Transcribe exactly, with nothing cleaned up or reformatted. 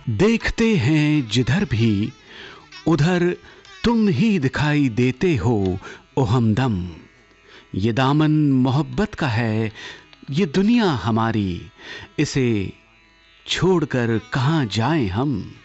देखते हैं जिधर भी उधर तुम ही दिखाई देते हो ओ हमदम। ये दामन मोहब्बत का है, ये दुनिया हमारी, इसे छोड़कर कहां जाएं हम।